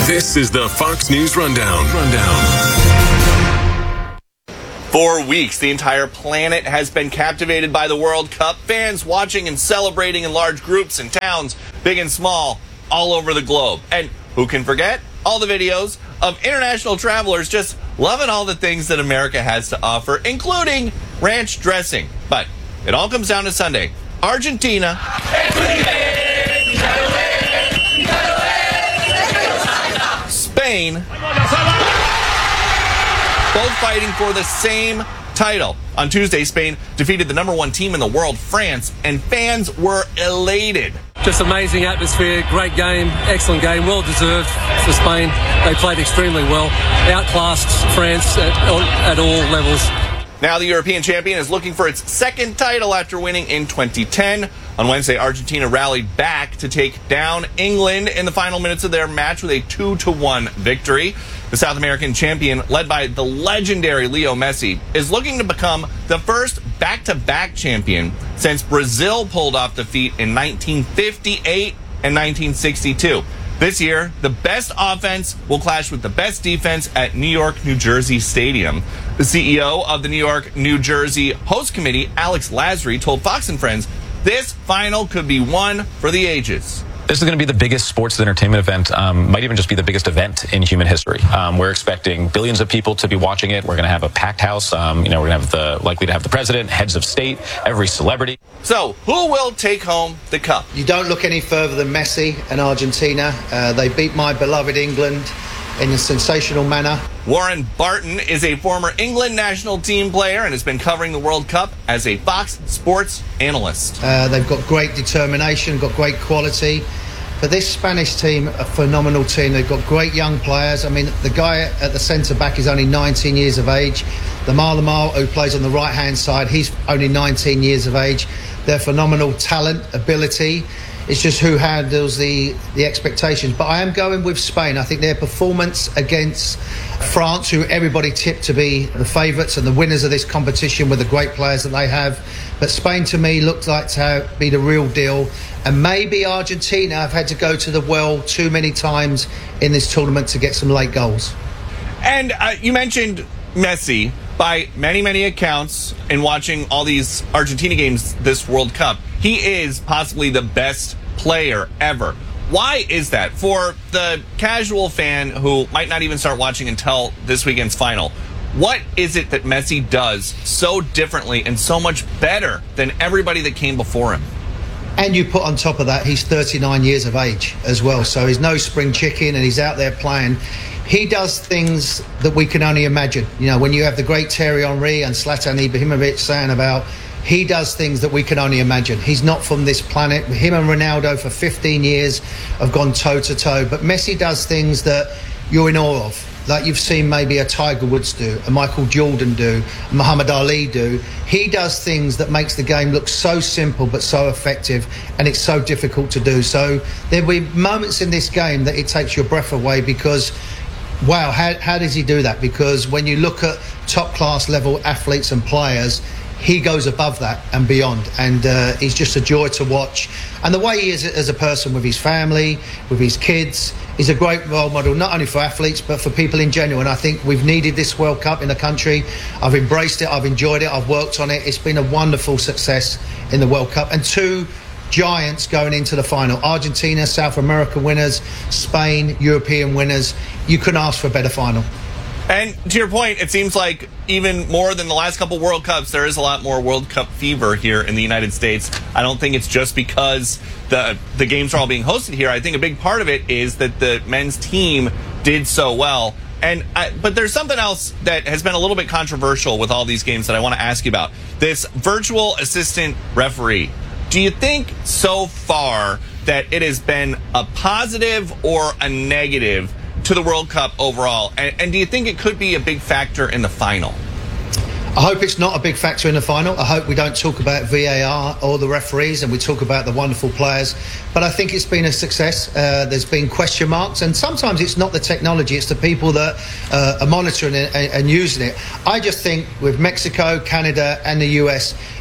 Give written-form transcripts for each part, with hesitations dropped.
This is the Fox News Rundown. For weeks, the entire planet has been captivated by the World Cup. Fans watching and celebrating in large groups in towns, big and small, all over the globe. And who can forget all the videos of international travelers just loving all the things that America has to offer, including ranch dressing. But it all comes down to Sunday. Argentina, Spain, both fighting for the same title. On Tuesday, Spain defeated the #1 team in the world, France, and fans were elated. Just amazing atmosphere, great game, excellent game, well deserved for Spain. They played extremely well, outclassed France at all levels. Now the European champion is looking for its second title after winning in 2010. On Wednesday, Argentina rallied back to take down England in the final minutes of their match with a 2-1 victory. The South American champion, led by the legendary Leo Messi, is looking to become the first back-to-back champion since Brazil pulled off defeat in 1958 and 1962. This year, the best offense will clash with the best defense at New York, New Jersey Stadium. The CEO of the New York, New Jersey host committee, Alex Lasry, told Fox and Friends this final could be one for the ages. This is going to be the biggest sports entertainment event, might even just be the biggest event in human history. We're expecting billions of people to be watching it. We're going to have a packed house. We're going to have likely to have the president, heads of state, every celebrity. So, who will take home the cup? You don't look any further than Messi and Argentina. They beat my beloved England in a sensational manner. Warren Barton is a former England national team player and has been covering the World Cup as a Fox Sports analyst. They've got great determination, got great quality. But this Spanish team, a phenomenal team. They've got great young players. I mean, the guy at the centre-back is only 19 years of age. Lamar, who plays on the right-hand side, he's only 19 years of age. They're phenomenal talent, ability. It's just who handles the expectations. But I am going with Spain. I think their performance against France, who everybody tipped to be the favourites and the winners of this competition with the great players that they have. But Spain, to me, looks like to be the real deal. And maybe Argentina have had to go to the well too many times in this tournament to get some late goals. And you mentioned Messi. By many, many accounts, in watching all these Argentina games this World Cup, he is possibly the best player ever. Why is that? For the casual fan who might not even start watching until this weekend's final, what is it that Messi does so differently and so much better than everybody that came before him? And you put on top of that, he's 39 years of age as well, so he's no spring chicken and he's out there playing. He does things that we can only imagine. You know, when you have the great Thierry Henry and Zlatan Ibrahimovic saying about, he does things that we can only imagine. He's not from this planet. Him and Ronaldo for 15 years have gone toe-to-toe. But Messi does things that you're in awe of. Like you've seen maybe a Tiger Woods do, a Michael Jordan do, a Muhammad Ali do. He does things that makes the game look so simple but so effective, and it's so difficult to do. So there'll be moments in this game that it takes your breath away because, wow, how does he do that? Because when you look at top-class level athletes and players, he goes above that and beyond, and he's just a joy to watch. And the way he is as a person with his family, with his kids, he's a great role model, not only for athletes but for people in general. And I think we've needed this World Cup in the country. I've embraced it, I've enjoyed it, I've worked on it. It's been a wonderful success in the World Cup. And two giants going into the final. Argentina, South America winners, Spain, European winners. You couldn't ask for a better final. And to your point, it seems like even more than the last couple World Cups, there is a lot more World Cup fever here in the United States. I don't think it's just because the games are all being hosted here. I think a big part of it is that the men's team did so well. But there's something else that has been a little bit controversial with all these games that I want to ask you about. This virtual assistant referee. Do you think so far that it has been a positive or a negative to the World Cup overall? And do you think it could be a big factor in the final? I hope it's not a big factor in the final. I hope we don't talk about VAR or the referees and we talk about the wonderful players. But I think it's been a success. There's been question marks, and sometimes it's not the technology, it's the people that are monitoring it and using it. I just think with Mexico, Canada and the US,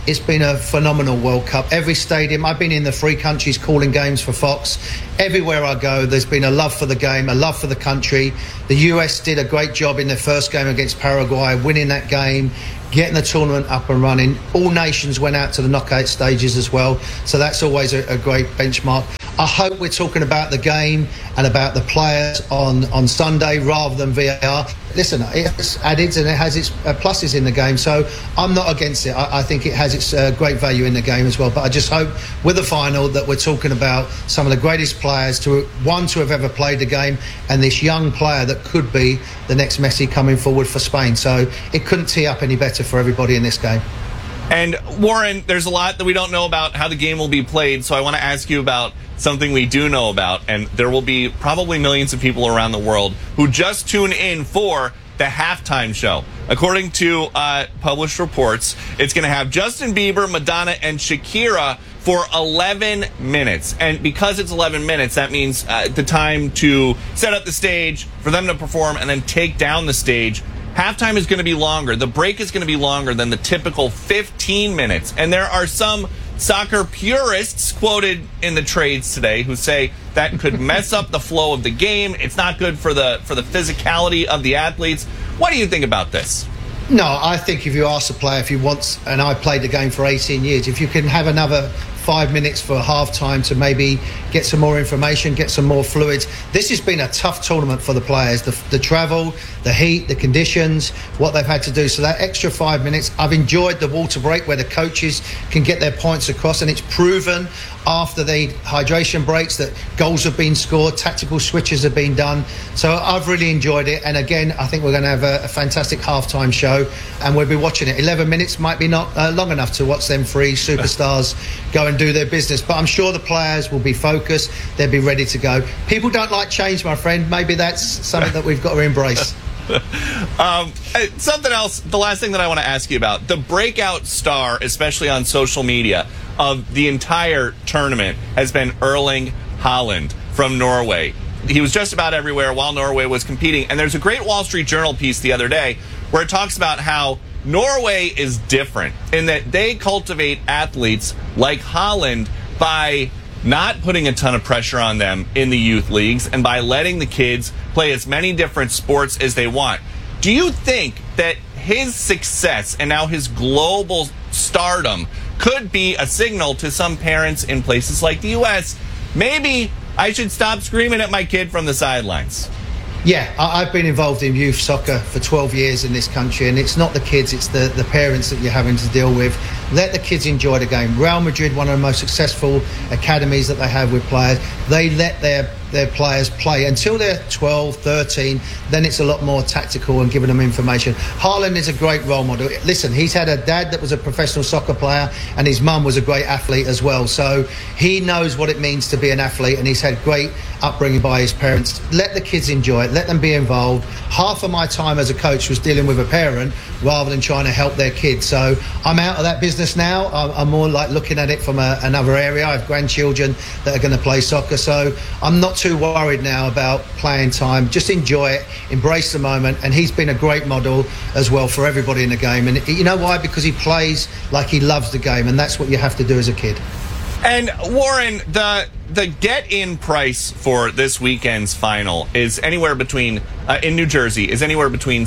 It's been a phenomenal World Cup. Every stadium, I've been in the 3 countries calling games for Fox. Everywhere I go, there's been a love for the game, a love for the country. The US did a great job in their first game against Paraguay, winning that game, getting the tournament up and running. All nations went out to the knockout stages as well, so that's always a great benchmark. I hope we're talking about the game and about the players on Sunday rather than VAR. Listen, it's added and it has its pluses in the game, so I'm not against it. I think it has its great value in the game as well, but I just hope with the final that we're talking about some of the greatest players to have ever played the game, and this young player that could be the next Messi coming forward for Spain. So it couldn't tee up any better for everybody in this game. And Warren, there's a lot that we don't know about how the game will be played, so I want to ask you about something we do know about, and there will be probably millions of people around the world who just tune in for the halftime show. According to published reports, it's going to have Justin Bieber, Madonna, and Shakira for 11 minutes. And because it's 11 minutes, that means the time to set up the stage, for them to perform, and then take down the stage. Halftime is going to be longer. The break is going to be longer than the typical 15 minutes. And there are some soccer purists quoted in the trades today who say that could mess up the flow of the game. It's not good for the physicality of the athletes. What do you think about this? No, I think if you ask a player if he wants, and I played the game for 18 years, if you can have another 5 minutes for half-time to maybe get some more information, get some more fluids. This has been a tough tournament for the players. The travel, the heat, the conditions, what they've had to do. So that extra 5 minutes, I've enjoyed the water break where the coaches can get their points across, and it's proven after the hydration breaks that goals have been scored, tactical switches have been done. So I've really enjoyed it, and again I think we're going to have a fantastic halftime show, and we'll be watching it. 11 minutes might be not long enough to watch them 3 superstars go and do their business, but I'm sure the players will be focused, they'll be ready to go. People don't like change, my friend. Maybe that's something that we've got to embrace. Something else, the last thing that I want to ask you about, the breakout star, especially on social media, of the entire tournament has been Erling Haaland from Norway. He was just about everywhere while Norway was competing, and there's a great Wall Street Journal piece the other day where it talks about how Norway is different in that they cultivate athletes like Haaland by not putting a ton of pressure on them in the youth leagues and by letting the kids play as many different sports as they want. Do you think that his success and now his global stardom could be a signal to some parents in places like the U.S., maybe I should stop screaming at my kid from the sidelines? Yeah, I've been involved in youth soccer for 12 years in this country, and it's not the kids, it's the parents that you're having to deal with. Let the kids enjoy the game. Real Madrid, one of the most successful academies that they have with players, they let their players play until they're 12, 13, then it's a lot more tactical and giving them information. Haaland is a great role model. Listen, he's had a dad that was a professional soccer player, and his mum was a great athlete as well. So he knows what it means to be an athlete, and he's had great upbringing by his parents. Let the kids enjoy it. Let them be involved. Half of my time as a coach was dealing with a parent rather than trying to help their kids. So I'm out of that business now. I'm more like looking at it from another area. I have grandchildren that are going to play soccer, so I'm not too worried now about playing time. Just enjoy it, embrace the moment, and he's been a great model as well for everybody in the game. And you know why? Because he plays like he loves the game, and that's what you have to do as a kid. And Warren, the get-in price for this weekend's final is anywhere between, in New Jersey, is anywhere between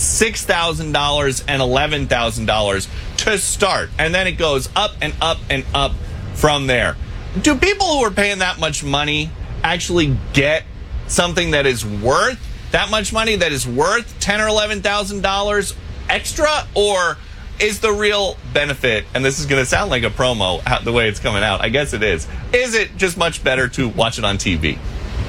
$6,000 and $11,000 to start. And then it goes up and up and up from there. Do people who are paying that much money actually get something that is worth that much money, that is worth $10,000 or $11,000 extra? Or is the real benefit, and this is going to sound like a promo the way it's coming out, I guess it is it just much better to watch it on TV?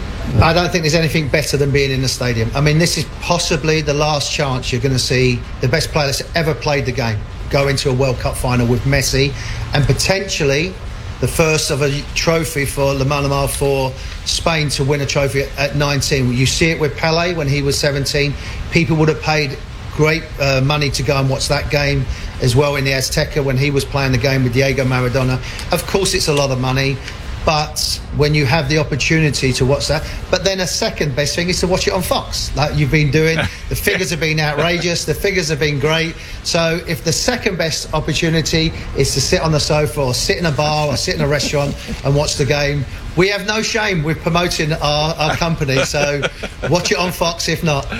I don't think there's anything better than being in the stadium. I mean, this is possibly the last chance you're going to see the best player that's ever played the game go into a World Cup final with Messi, and potentially the first of a trophy for La Malamar for Spain to win a trophy at 19. You see it with Pelé when he was 17. People would have paid great money to go and watch that game as well in the Azteca when he was playing the game with Diego Maradona. Of course, it's a lot of money, But when you have the opportunity to watch that, but then a second best thing is to watch it on Fox, like you've been doing. The figures have been outrageous. The figures have been great. So if the second best opportunity is to sit on the sofa or sit in a bar or sit in a restaurant and watch the game, we have no shame with promoting our company. So watch it on Fox if not.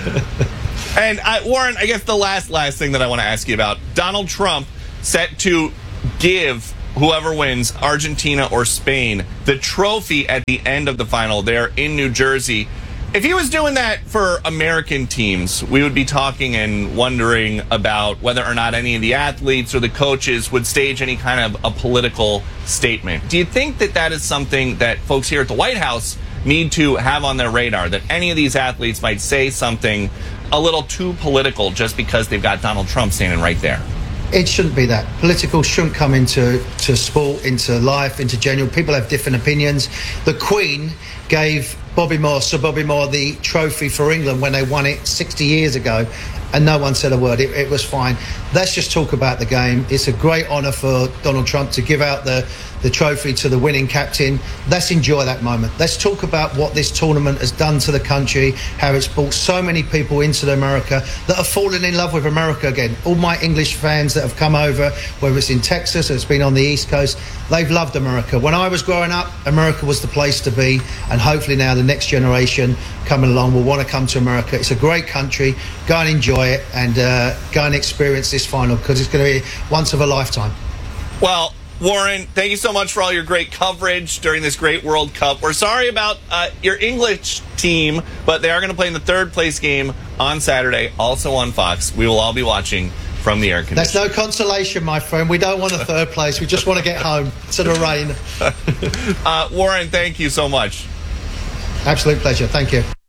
And Warren, I guess the last thing that I want to ask you about, Donald Trump set to give whoever wins, Argentina or Spain, the trophy at the end of the final there in New Jersey. If he was doing that for American teams, we would be talking and wondering about whether or not any of the athletes or the coaches would stage any kind of a political statement. Do you think that that is something that folks here at the White House need to have on their radar, that any of these athletes might say something a little too political just because they've got Donald Trump standing right there? It shouldn't be that. Political shouldn't come into sport, into life, into general. People have different opinions. The Queen gave Sir Bobby Moore, the trophy for England when they won it 60 years ago, and no one said a word. It was fine. Let's just talk about the game. It's a great honour for Donald Trump to give out the trophy to the winning captain. Let's enjoy that moment. Let's talk about what this tournament has done to the country, how it's brought so many people into America that have fallen in love with America again. All my English fans that have come over, whether it's in Texas or it's been on the East Coast, they've loved America. When I was growing up, America was the place to be, and hopefully now the next generation coming along will want to come to America. It's a great country. Go and enjoy it, and go and experience this final, because it's going to be once of a lifetime. Well, Warren, thank you so much for all your great coverage during this great World Cup. We're sorry about your English team, but they are going to play in the third place game on Saturday, also on Fox. We will all be watching from the air conditioning. That's no consolation, my friend. We don't want a third place. We just want to get home to the rain. Warren, thank you so much. Absolute pleasure. Thank you.